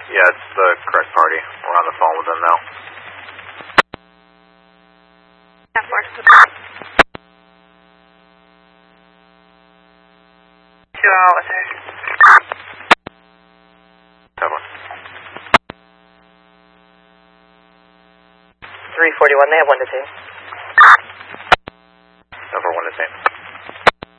Yeah, it's the correct party. We're on the phone with them now. 2 officer. 7. 341, they have 1 to 2. Number 1 to 2.